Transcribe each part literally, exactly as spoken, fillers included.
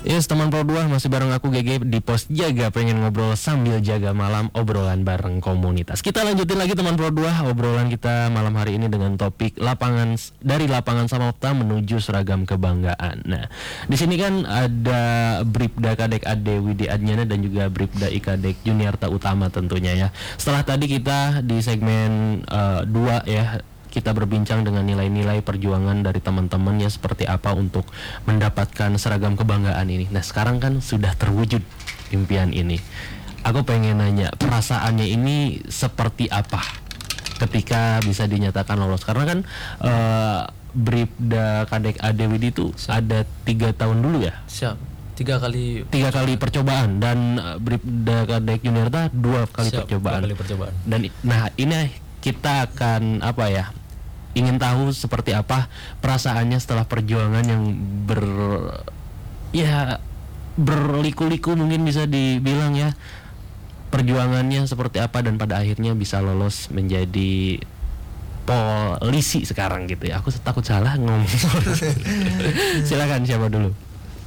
Yes, teman Pro dua masih bareng aku G G di Pos Jaga, pengen ngobrol sambil jaga malam, obrolan bareng komunitas. Kita lanjutin lagi teman Pro dua, obrolan kita malam hari ini dengan topik lapangan dari lapangan Samapta menuju seragam kebanggaan. Nah, di sini kan ada Bribda Kadek Ade Widi Adnyana dan juga Bribda I Kadek Juniarta Utama tentunya ya. Setelah tadi kita di segmen uh, dua ya, kita berbincang dengan nilai-nilai perjuangan dari teman-teman ya, seperti apa untuk mendapatkan seragam kebanggaan ini. Nah, sekarang kan sudah terwujud impian ini. Aku pengen nanya, perasaannya ini seperti apa ketika bisa dinyatakan lolos? Karena kan uh, Bribda Kadek Ade Widi itu ada tiga tahun dulu ya. Siap. Tiga kali tiga kali percobaan dan uh, Bribda Kadek Juniarta dua kali Siap, percobaan. dua kali percobaan. Dan nah ini kita akan apa ya? Ingin tahu seperti apa perasaannya setelah perjuangan yang ber ya berliku-liku mungkin bisa dibilang ya, perjuangannya seperti apa dan pada akhirnya bisa lolos menjadi polisi sekarang gitu ya. Aku takut salah ngomong. Silakan, siapa dulu?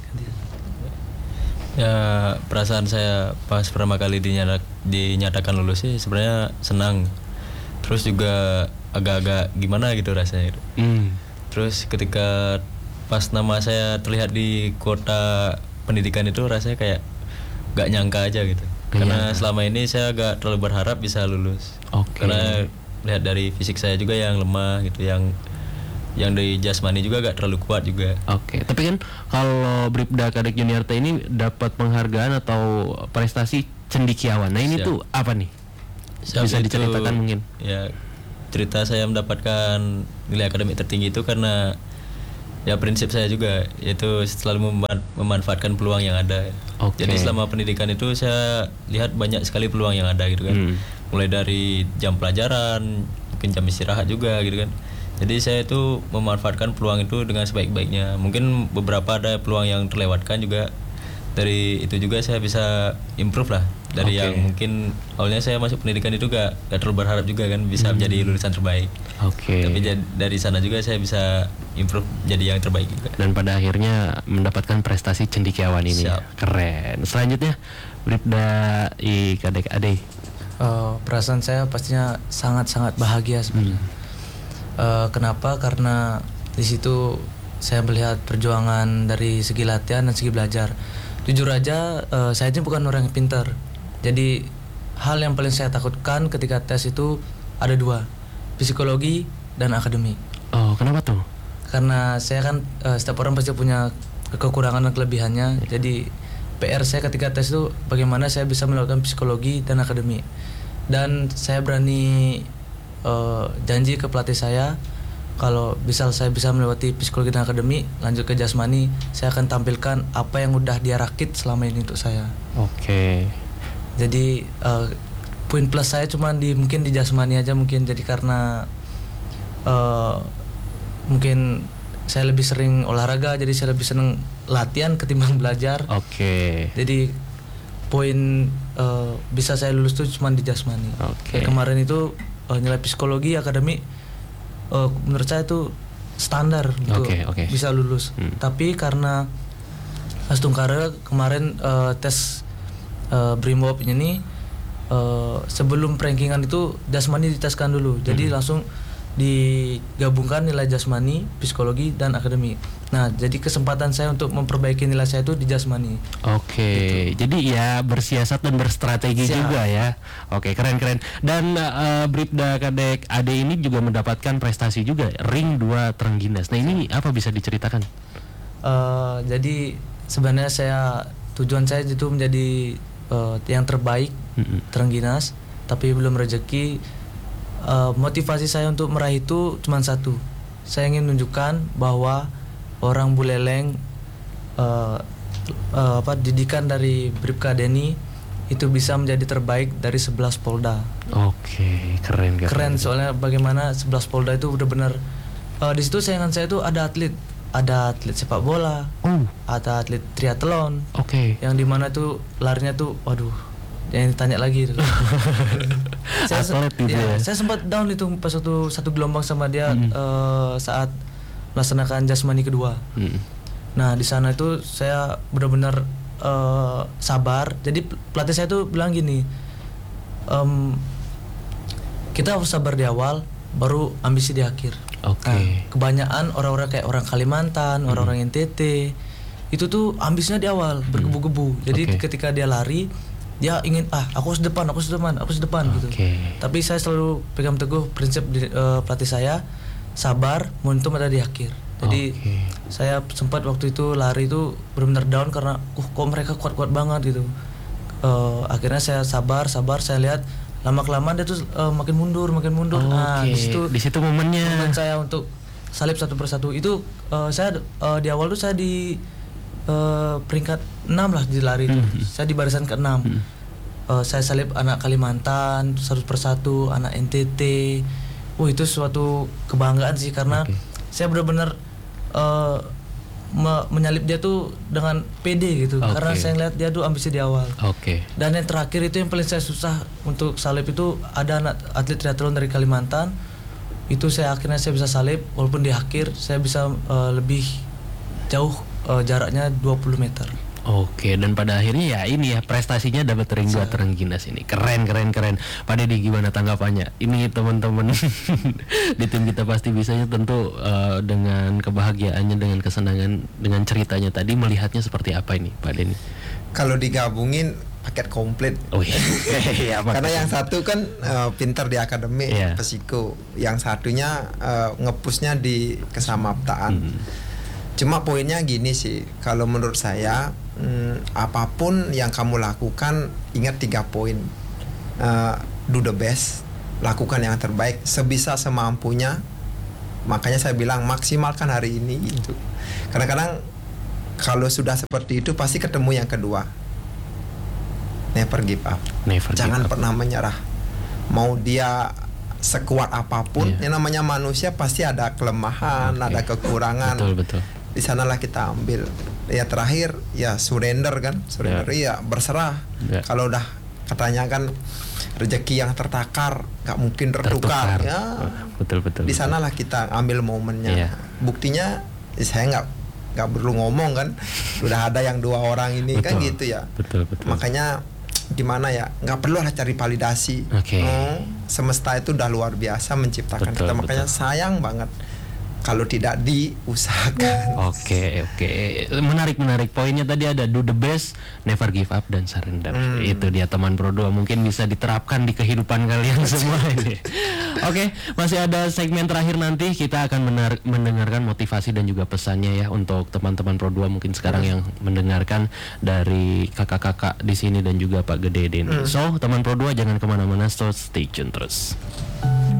Ya, perasaan saya pas pertama kali dinyata, dinyatakan lulus sih sebenarnya senang. Terus juga agak-agak gimana gitu rasanya gitu. Mm. Terus ketika pas nama saya terlihat di kota pendidikan itu rasanya kayak gak nyangka aja gitu. Karena Iya. selama ini saya agak terlalu berharap bisa lulus. Oke. Karena lihat dari fisik saya juga yang lemah gitu, yang yang dari jasmani juga gak terlalu kuat juga. Oke, tapi kan kalau Bribda Kadek Juniarta ini dapat penghargaan atau prestasi cendikiawan. Nah, ini Siap. tuh apa nih? Siap, Bisa itu, diceritakan mungkin? Ya, cerita saya mendapatkan nilai akademik tertinggi itu karena ya prinsip saya juga, yaitu selalu mema- memanfaatkan peluang yang ada. Oke. Jadi selama pendidikan itu saya lihat banyak sekali peluang yang ada gitu kan. Hmm. Mulai dari jam pelajaran, mungkin jam istirahat juga gitu kan. Jadi saya itu memanfaatkan peluang itu dengan sebaik-baiknya. Mungkin beberapa ada peluang yang terlewatkan juga. Dari itu juga saya bisa improve lah. Dari Oke. yang mungkin awalnya saya masuk pendidikan itu gak, gak terlalu berharap juga kan bisa Hmm. menjadi lulusan terbaik. Oke. Tapi jad- dari sana juga saya bisa improve jadi yang terbaik juga. Dan pada akhirnya mendapatkan prestasi cendikiawan ini. Siap. Keren. Selanjutnya Bribda I Kadek Ade. Uh, perasaan saya pastinya sangat-sangat bahagia sebenarnya. Uh, kenapa? Karena di situ saya melihat perjuangan dari segi latihan dan segi belajar. Jujur aja, uh, saya ini bukan orang yang pintar. Jadi hal yang paling saya takutkan ketika tes itu ada dua, psikologi dan akademik. Oh, kenapa tuh? Karena saya kan uh, setiap orang pasti punya kekurangan dan kelebihannya. Jadi P R saya ketika tes itu bagaimana saya bisa melakukan psikologi dan akademik. Dan saya berani uh, janji ke pelatih saya, kalau bisa saya bisa melewati psikologi dan akademik, lanjut ke jasmani, saya akan tampilkan apa yang udah dia rakit selama ini untuk saya. Oke. Jadi uh, poin plus saya cuma di mungkin di jasmani aja mungkin, jadi karena uh, mungkin saya lebih sering olahraga, jadi saya lebih seneng latihan ketimbang belajar. Oke. Jadi poin uh, bisa saya lulus tuh cuma di jasmani. Oke. Kayak kemarin itu uh, nilai psikologi akademik uh, menurut saya itu standar untuk Oke, oke. bisa lulus. Hmm. Tapi karena Astungkara kemarin uh, tes uh, Brimob ini uh, sebelum rankingan itu jasmani diteskan dulu. Jadi Hmm. langsung digabungkan nilai jasmani, psikologi dan akademik. Nah, jadi kesempatan saya untuk memperbaiki nilai saya itu di jasmani. Oke, jadi ya bersiasat dan berstrategi Siap. juga ya. Oke, keren-keren. Dan uh, Bribda Kadek Ade ini juga mendapatkan prestasi juga, ring dua Trengginas. Nah, ini apa bisa diceritakan? Uh, jadi sebenarnya saya tujuan saya itu menjadi uh, yang terbaik Mm-mm. Trengginas, tapi belum rezeki. Uh, motivasi saya untuk meraih itu cuma satu. Saya ingin menunjukkan bahwa orang Buleleng uh, uh, apa didikan dari Bribka Deni itu bisa menjadi terbaik dari sebelas Polda. Oke, keren keren. Keren soalnya bagaimana sebelas Polda itu udah benar. Uh, di situ sayangan saya itu ada atlet, ada atlet sepak bola, Oh, ada atlet triathlon, oke. yang dimana tuh larinya tuh, waduh, jangan ditanya lagi. saya, se- Atlet gitu ya, ya. saya sempat down itu pas satu satu gelombang sama dia Hmm. eh, saat melaksanakan jasmani kedua. Mm. Nah di sana itu saya benar-benar uh, sabar. Jadi pelatih saya tuh bilang gini, um, kita harus sabar di awal, baru ambisi di akhir. Oke. Nah, kebanyakan orang-orang kayak orang Kalimantan, Hmm. orang-orang N T T itu tuh ambisinya di awal bergebu-gebu. Jadi Oke. ketika dia lari, dia ingin ah aku harus depan, aku harus depan, aku harus depan gitu. Oke. Tapi saya selalu pegang teguh prinsip di, uh, pelatih saya, sabar, momentum ada di akhir. Jadi Oke. saya sempat waktu itu lari itu benar-benar down karena uh kok mereka kuat-kuat banget gitu. Uh, akhirnya saya sabar, sabar, saya lihat lama kelamaan dia tuh uh, makin mundur, makin mundur. Nah, Oke. di situ Di situ momennya. momen saya untuk salib satu persatu itu uh, saya uh, di awal tuh saya di uh, peringkat enam lah di lari itu. Hmm. Saya di barisan ke enam. Uh, saya salib anak Kalimantan satu persatu, anak N T T. Oh itu suatu kebanggaan sih karena Oke. saya benar-benar uh, me- menyalip dia tuh dengan pede gitu. Oke. Karena saya ngeliat dia tuh ambisi di awal. Oke. Dan yang terakhir itu yang paling saya susah untuk salib itu ada anak atlet triathlon dari Kalimantan. Itu saya akhirnya saya bisa salib walaupun di akhir saya bisa uh, lebih jauh uh, jaraknya dua puluh meter. Oke, dan pada akhirnya ya ini ya prestasinya dapat ring dua terengginas ini. Keren, keren, keren. Pak Deddy gimana tanggapannya? Ini teman-teman di tim kita pasti bisanya tentu uh, dengan kebahagiaannya, dengan kesenangan, dengan ceritanya tadi melihatnya seperti apa ini, Pak Denny? Kalau digabungin paket komplit. Oh iya. Iya, Pak. Karena yang satu kan uh, pintar di akademik, Iya. psiko. Yang satunya uh, ngepusnya di kesamaptaan. Hmm. Cuma poinnya gini sih, kalau menurut saya hmm, apapun yang kamu lakukan, ingat tiga poin. Uh, do the best, lakukan yang terbaik sebisa semampunya. Makanya saya bilang maksimalkan hari ini gitu. Kadang-kadang kalau sudah seperti itu pasti ketemu yang kedua. Never give up. Never give Jangan up. pernah menyerah. Mau dia sekuat apapun, Iya. yang namanya manusia pasti ada kelemahan, Oke. ada kekurangan. Betul, betul. Di sanalah kita ambil. Ya terakhir ya surrender kan, surrender ya, berserah. Ya. Kalau udah katanya kan rezeki yang tertakar nggak mungkin tertukar. Tertukar. Ya, Oh, betul, betul. di betul. sanalah kita ambil momennya. Iya. Buktinya ya saya nggak nggak perlu ngomong kan, udah ada yang dua orang ini kan Betul. gitu ya. Betul, betul. Makanya gimana ya, nggak perlu lah cari validasi. Oke. Oh, semesta itu udah luar biasa menciptakan Betul, kita, makanya betul. sayang banget kalau tidak diusahakan. Oke, oke. Menarik, menarik. Poinnya tadi ada do the best, never give up, dan surrender. Hmm. Itu dia teman Pro dua, mungkin bisa diterapkan di kehidupan kalian semua ini. Oke, masih ada segmen terakhir nanti kita akan menar- mendengarkan motivasi dan juga pesannya ya untuk teman-teman Pro dua mungkin sekarang yang mendengarkan dari kakak-kakak di sini dan juga Pak Gede ini. So, teman Pro dua jangan kemana-mana, so stay tune terus.